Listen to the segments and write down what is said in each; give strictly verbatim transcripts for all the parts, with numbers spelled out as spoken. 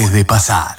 puede pasar.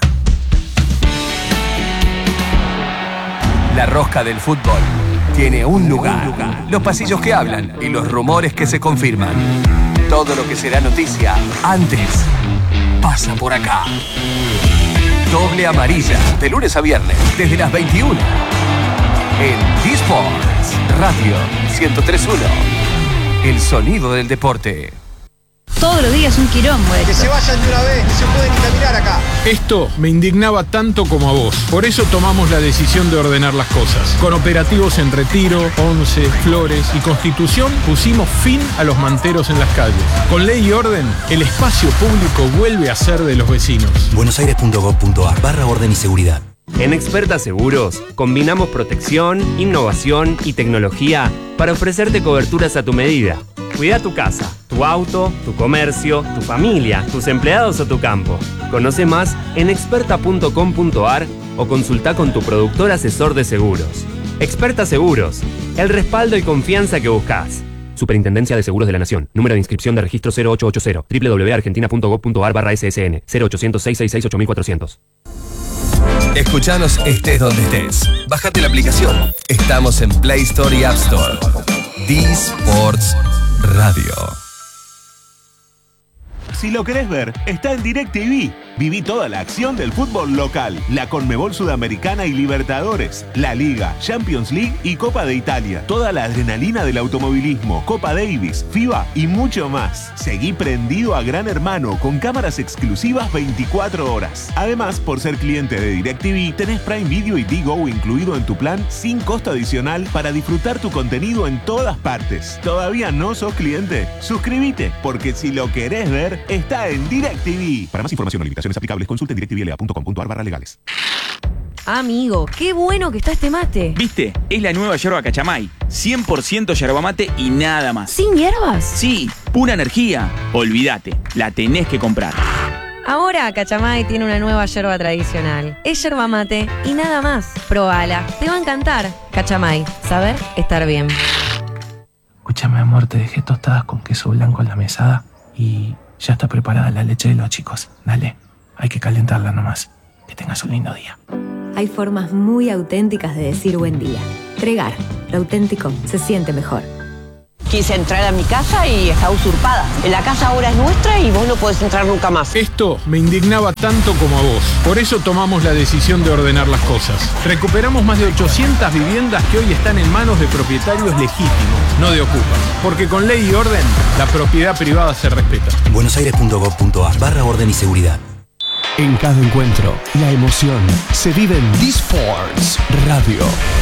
La rosca del fútbol tiene un lugar. Los pasillos que hablan y los rumores que se confirman. Todo lo que será noticia antes pasa por acá. Doble amarilla, de lunes a viernes, desde las veintiuna. En D-Sports Radio ciento tres punto uno. El sonido del deporte. Todos los días un quilombo esto. Que se vayan de una vez, no se pueden ni caminar acá. Esto me indignaba tanto como a vos. Por eso tomamos la decisión de ordenar las cosas. Con operativos en Retiro, Once, Flores y Constitución pusimos fin a los manteros en las calles. Con ley y orden, el espacio público vuelve a ser de los vecinos. buenosaires punto gov punto ar barra orden y seguridad. En Experta Seguros combinamos protección, innovación y tecnología para ofrecerte coberturas a tu medida. Cuida tu casa, tu auto, tu comercio, tu familia, tus empleados o tu campo. Conoce más en experta punto com punto ar o consulta con tu productor asesor de seguros. Experta Seguros, el respaldo y confianza que buscas. Superintendencia de Seguros de la Nación. Número de inscripción de registro cero ocho ocho cero. doble u doble u doble u punto argentina punto gov punto ar barra ese ese ene. cero ochocientos, seiscientos sesenta y seis, ocho mil cuatrocientos. Escuchanos estés donde estés. Bájate la aplicación. Estamos en Play Store y App Store. D-Sports Radio. Si lo querés ver, está en DirecTV. Viví toda la acción del fútbol local, la Conmebol Sudamericana y Libertadores, la Liga, Champions League y Copa de Italia. Toda la adrenalina del automovilismo, Copa Davis, FIBA y mucho más. Seguí prendido a Gran Hermano con cámaras exclusivas veinticuatro horas. Además, por ser cliente de DirecTV, tenés Prime Video y Digo incluido en tu plan sin costo adicional para disfrutar tu contenido en todas partes. ¿Todavía no sos cliente? Suscríbete, porque si lo querés ver, está en DirecTV. Para más información o limitaciones aplicables, consulten direct t v l a punto com punto ar barra legales. Amigo, qué bueno que está este mate. ¿Viste? Es la nueva yerba Cachamay. cien por ciento yerba mate y nada más. ¿Sin hierbas? Sí, pura energía. Olvídate, la tenés que comprar. Ahora Cachamay tiene una nueva yerba tradicional. Es yerba mate y nada más. Probala, te va a encantar. Cachamay, saber estar bien. Escúchame, amor, te dejé tostadas con queso blanco en la mesada y ya está preparada la leche de los chicos. Dale, hay que calentarla nomás. Que tengas un lindo día. Hay formas muy auténticas de decir buen día. Tregar, lo auténtico se siente mejor. Quise entrar a mi casa y está usurpada. La casa ahora es nuestra y vos no podés entrar nunca más. Esto me indignaba tanto como a vos. Por eso tomamos la decisión de ordenar las cosas. Recuperamos más de ochocientas viviendas que hoy están en manos de propietarios legítimos, no de ocupas. Porque con ley y orden, la propiedad privada se respeta. buenosaires punto gov punto ar barra orden y seguridad. En cada encuentro, la emoción se vive en D-Sports Radio.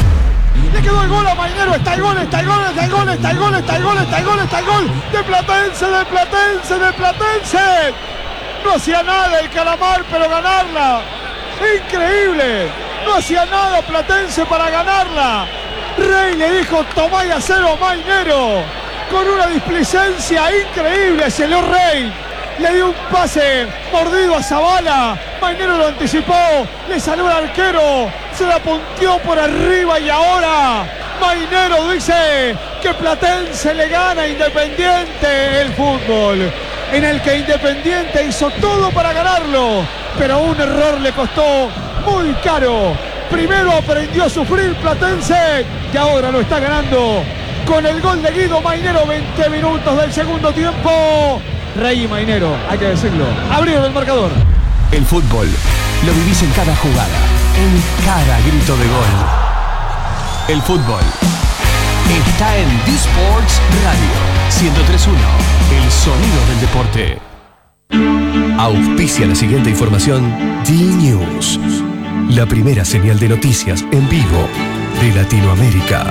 Le quedó el gol a Mainero, está el gol, está el gol, está el gol, está el gol, está el gol, está el gol, está el gol de Platense, de Platense, de Platense. No hacía nada el Calamar, pero ganarla. Increíble. No hacía nada Platense para ganarla. Rey le dijo, tomá y hacelo a Mainero. Con una displicencia increíble, se lo Rey. Le dio un pase mordido a Zavala. Mainero lo anticipó. Le salió el arquero. Se la punteó por arriba y ahora Mainero dice que Platense le gana a Independiente el fútbol. En el que Independiente hizo todo para ganarlo. Pero un error le costó muy caro. Primero aprendió a sufrir Platense y ahora lo está ganando. Con el gol de Guido Mainero, veinte minutos del segundo tiempo. Rey y Mainero, hay que decirlo, abrieron el marcador. El fútbol lo vivís en cada jugada, en cada grito de gol. El fútbol está en D-Sports Radio ciento tres punto uno, el sonido del deporte. Auspicia la siguiente información D-News, la primera señal de noticias en vivo de Latinoamérica.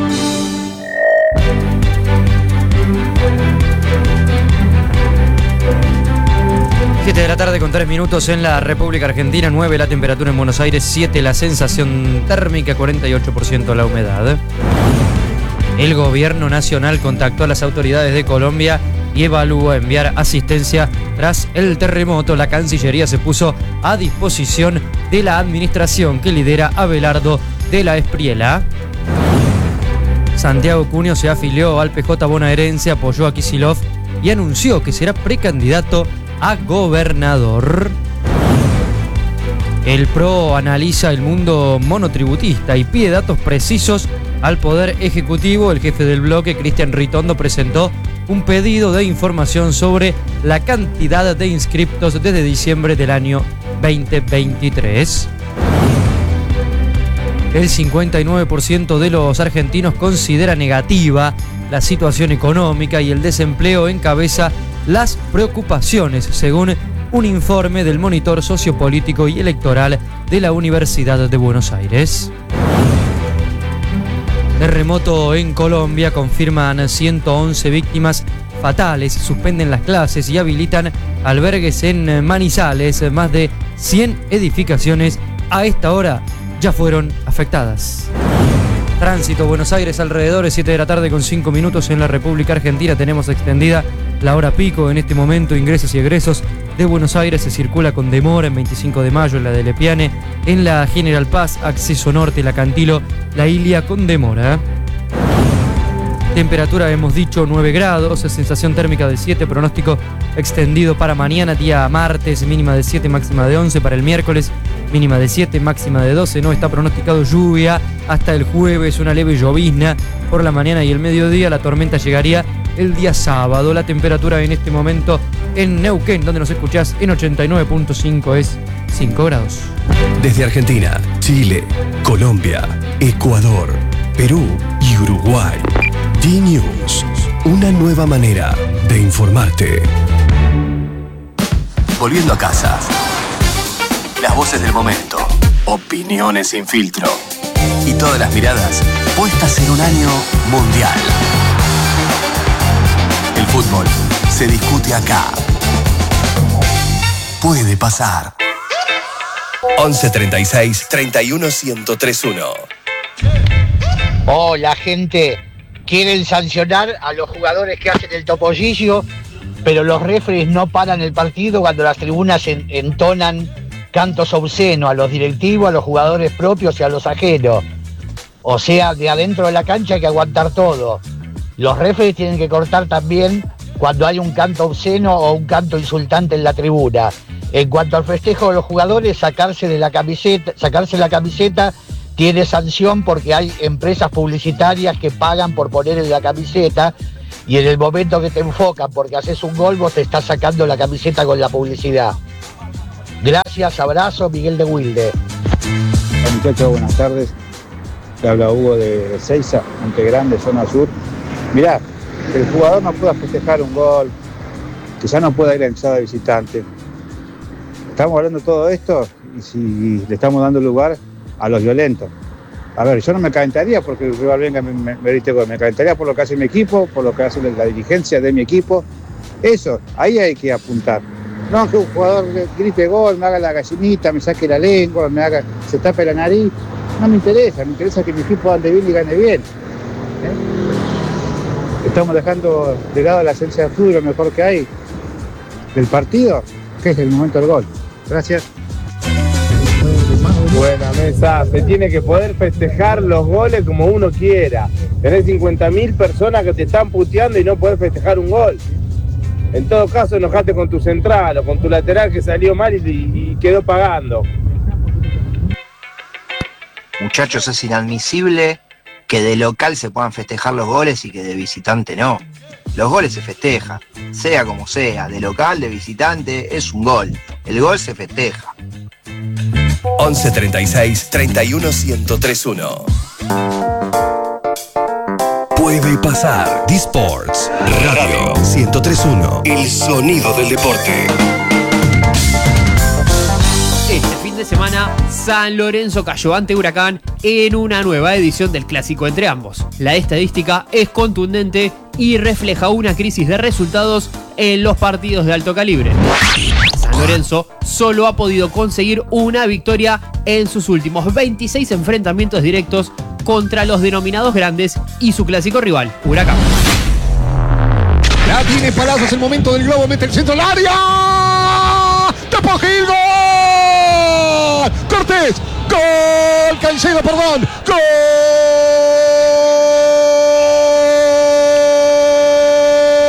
siete de la tarde con tres minutos en la República Argentina, nueve la temperatura en Buenos Aires, siete la sensación térmica, cuarenta y ocho por ciento la humedad. El gobierno nacional contactó a las autoridades de Colombia y evalúa enviar asistencia tras el terremoto. La Cancillería se puso a disposición de la administración que lidera Abelardo de la Espriela. Santiago Cunio se afilió al P J bonaerense, apoyó a Kicillof y anunció que será precandidato a gobernador. El P R O analiza el mundo monotributista y pide datos precisos al Poder Ejecutivo. El jefe del bloque, Cristian Ritondo, presentó un pedido de información sobre la cantidad de inscriptos desde diciembre del año veinte veintitrés. El cincuenta y nueve por ciento de los argentinos considera negativa la situación económica y el desempleo encabeza las preocupaciones, según un informe del Monitor Sociopolítico y Electoral de la Universidad de Buenos Aires. Terremoto en Colombia, confirman ciento once víctimas fatales, suspenden las clases y habilitan albergues en Manizales. Más de cien edificaciones a esta hora ya fueron afectadas. Tránsito, Buenos Aires, alrededor siete de la tarde con cinco minutos en la República Argentina. Tenemos extendida la hora pico en este momento. Ingresos y egresos de Buenos Aires se circula con demora en veinticinco de mayo, en la de Lepiane, en la General Paz, acceso norte, la Cantilo, la Ilia con demora. Temperatura, hemos dicho, nueve grados, sensación térmica de siete, pronóstico extendido para mañana, día martes, mínima de siete, máxima de once, para el miércoles, mínima de siete, máxima de doce, no está pronosticado lluvia hasta el jueves, una leve llovizna por la mañana y el mediodía, la tormenta llegaría el día sábado. La temperatura en este momento en Neuquén, donde nos escuchás, en ochenta y nueve punto cinco es cinco grados. Desde Argentina, Chile, Colombia, Ecuador, Perú y Uruguay. D-News, una nueva manera de informarte. Volviendo a casa. Las voces del momento, opiniones sin filtro y todas las miradas puestas en un año mundial. El fútbol se discute acá. Puede pasar. once treinta y seis, treinta y uno, ciento tres uno. Hola, gente. Quieren sancionar a los jugadores que hacen el topollillo, pero los referees no paran el partido cuando las tribunas en, entonan cantos obscenos a los directivos, a los jugadores propios y a los ajenos. O sea, de adentro de la cancha hay que aguantar todo. Los referees tienen que cortar también cuando hay un canto obsceno o un canto insultante en la tribuna. En cuanto al festejo de los jugadores, sacarse de la camiseta, sacarse la camiseta tiene sanción porque hay empresas publicitarias que pagan por poner en la camiseta y en el momento que te enfocan porque haces un gol vos te estás sacando la camiseta con la publicidad. Gracias, abrazo, Miguel de Wilde. Hola muchachos, buenas tardes. Te habla Hugo de Ezeiza, Monte Grande, zona sur. Mirá, que el jugador no pueda festejar un gol, que ya no pueda ir a la hinchada de visitante. Estamos hablando de todo esto y si le estamos dando lugar a los violentos. A ver, yo no me calentaría porque el rival venga y me, me, me grite gol. Me calentaría por lo que hace mi equipo, por lo que hace la dirigencia de mi equipo. Eso, ahí hay que apuntar. No que un jugador grite gol, me haga la gallinita, me saque la lengua, me haga, se tape la nariz. No me interesa, me interesa que mi equipo ande bien y gane bien. ¿Eh? Estamos dejando de lado la esencia del fútbol, lo mejor que hay del partido, que es el momento del gol. Gracias. Buena mesa, se tiene que poder festejar los goles como uno quiera. Tenés cincuenta mil personas que te están puteando y no podés festejar un gol. En todo caso, enojate con tu central o con tu lateral que salió mal y, y quedó pagando. Muchachos, es inadmisible que de local se puedan festejar los goles y que de visitante no. Los goles se festejan, sea como sea, de local, de visitante, es un gol. El gol se festeja. once treinta y seis, treinta y uno, ciento tres uno. Puede pasar. D-Sports Radio ciento tres uno. El sonido del deporte. Este fin de semana, San Lorenzo cayó ante Huracán en una nueva edición del clásico entre ambos. La estadística es contundente y refleja una crisis de resultados en los partidos de alto calibre. San Lorenzo solo ha podido conseguir una victoria en sus últimos veintiséis enfrentamientos directos contra los denominados grandes y su clásico rival, Huracán. La tiene Palazos, el momento del globo, mete el centro al área. ¡Tapó Gil! ¡Gol! ¡Cortés! ¡Gol! Caicedo, perdón. ¡Gol!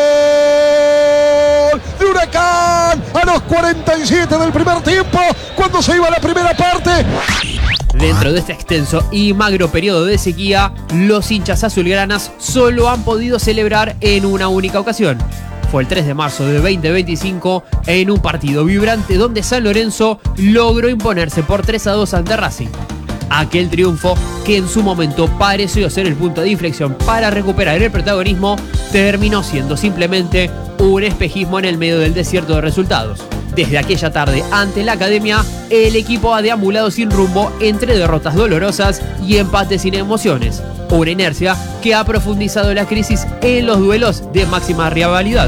De Huracán a los cuarenta y siete del primer tiempo, cuando cuando se iba la primera parte. Dentro de este extenso y magro periodo de sequía, los hinchas azulgranas solo han podido celebrar en una única ocasión. Fue el tres de marzo de veinte veinticinco en un partido vibrante donde San Lorenzo logró imponerse por tres a dos ante Racing. Aquel triunfo, que en su momento pareció ser el punto de inflexión para recuperar el protagonismo, terminó siendo simplemente un espejismo en el medio del desierto de resultados. Desde aquella tarde ante la Academia, el equipo ha deambulado sin rumbo entre derrotas dolorosas y empates sin emociones. Una inercia que ha profundizado la crisis en los duelos de máxima rivalidad.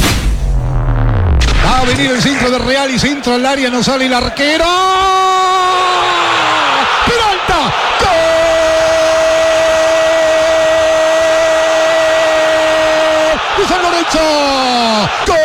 Va a venir el centro de Real y centro al área, no sale el arquero. ¡Peralta! ¡Gol! ¡De San Lorenzo! ¡Gol!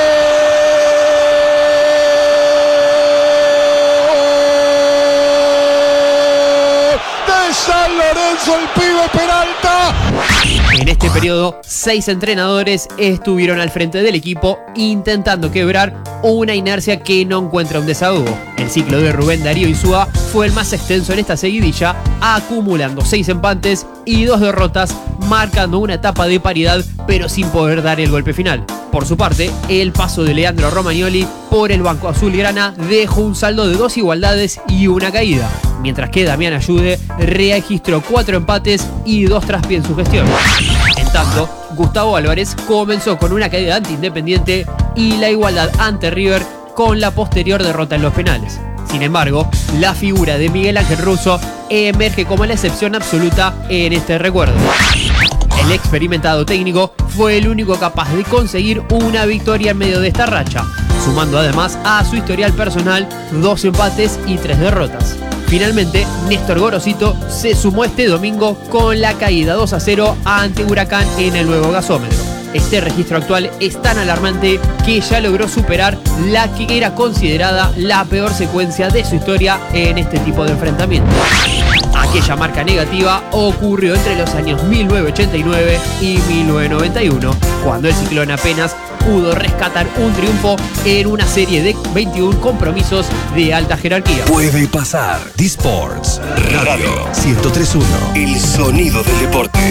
San Lorenzo, el pibe Peralta. En este periodo, seis entrenadores estuvieron al frente del equipo intentando quebrar una inercia que no encuentra un desahogo. El ciclo de Rubén Darío Insúa fue el más extenso en esta seguidilla, acumulando seis empates y dos derrotas, marcando una etapa de paridad, pero sin poder dar el golpe final. Por su parte, el paso de Leandro Romagnoli por el banco azulgrana dejó un saldo de dos igualdades y una caída, mientras que Damián Ayude registró cuatro empates y dos traspiés en su gestión. En tanto, Gustavo Álvarez comenzó con una caída ante Independiente y la igualdad ante River con la posterior derrota en los penales. Sin embargo, la figura de Miguel Ángel Russo emerge como la excepción absoluta en este recuerdo. El experimentado técnico fue el único capaz de conseguir una victoria en medio de esta racha, sumando además a su historial personal dos empates y tres derrotas. Finalmente, Néstor Gorosito se sumó este domingo con la caída dos a cero ante Huracán en el nuevo gasómetro. Este registro actual es tan alarmante que ya logró superar la que era considerada la peor secuencia de su historia en este tipo de enfrentamientos. Aquella marca negativa ocurrió entre los años mil novecientos ochenta y nueve y mil novecientos noventa y uno, cuando el Ciclón apenas pudo rescatar un triunfo en una serie de veintiún compromisos de alta jerarquía. Puede pasar. D-Sports Radio ciento tres punto uno. El sonido del deporte.